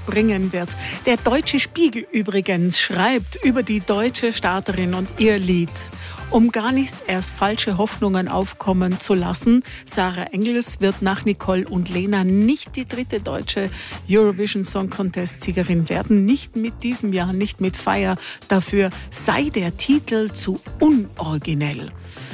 bringen wird. Der Deutsche Spiegel übrigens schreibt über die deutsche Starterin und ihr Lied. Um gar nicht erst falsche Hoffnungen aufkommen zu lassen, Sarah Engels wird nach Nicole und Lena nicht die dritte deutsche Eurovision Song Contest Siegerin werden. Nicht mit diesem Jahr, nicht mit Feier. Dafür sei der Titel zu unoriginell.